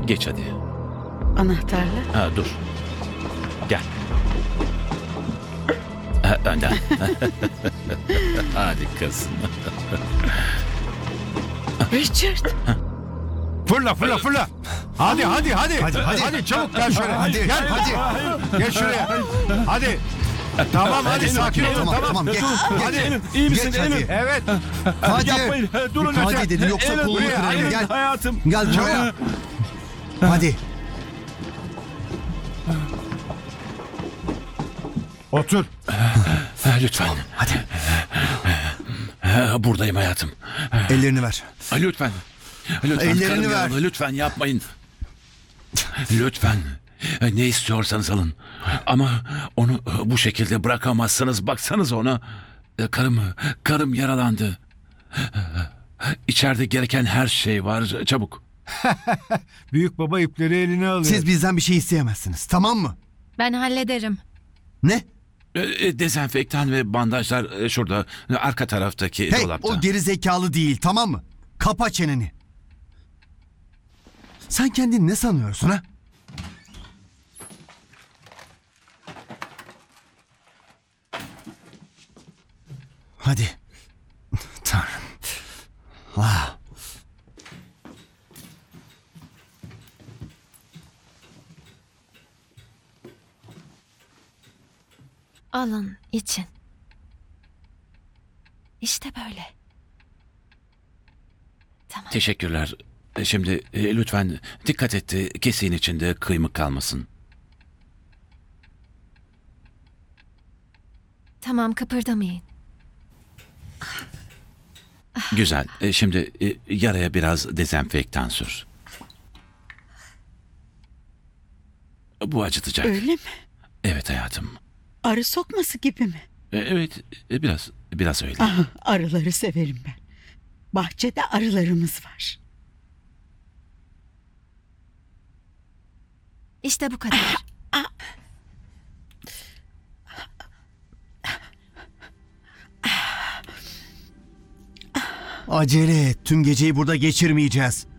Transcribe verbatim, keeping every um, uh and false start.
Geç hadi. Anahtarla. Ha, dur. Gel. Ha, önden. Hadi kızım. Richard. Fırla fırla fırla. Hadi hadi hadi. Hadi, hadi. Hadi çabuk gel şöyle. Hadi, Gel hadi. Gel şuraya. Hadi. Tamam hadi sakin olun Tamam, tamam. tamam, geç. Hadi. Emin, iyi misin Geç hadi. Emin? Evet. Hadi. Yapmayın. Durun Hadi lütfen. dedim, yoksa Emin, kolunu buraya, kırarım. Emin, Gel. Hayatım. Gel buraya. Hadi. Otur. Ha, lütfen. Hadi. Ha, buradayım hayatım. Ellerini ver. Ha, lütfen. Lütfen. Ellerini karım ver. yaralı. Lütfen yapmayın. Lütfen. Ne istiyorsanız alın. Ama onu bu şekilde bırakamazsınız. Baksanız ona. Karım, karım yaralandı. İçeride gereken her şey var. Çabuk. Büyük baba ipleri eline alıyor. Siz bizden bir şey isteyemezsiniz. Tamam mı? Ben hallederim. Ne? E, Dezenfektan ve bandajlar e, şurada. Arka taraftaki Hey, dolapta. o geri zekalı değil, tamam mı? Kapa çeneni. Sen kendini ne sanıyorsun ha? Hadi. Tanrım. Ah. Alın için. İşte böyle. Tamam. Teşekkürler. E, Şimdi e, lütfen dikkat et de kesiğin içinde kıymık kalmasın. Tamam, kıpırdamayın. Güzel. E, Şimdi e, yaraya biraz dezenfektan sür. Bu acıtacak. Öyle mi? Evet hayatım. Arı sokması gibi mi? E, Evet e, biraz biraz öyle. Ah, arıları severim ben. Bahçede arılarımız var. İşte bu kadar. Acele et. Tüm geceyi burada geçirmeyeceğiz.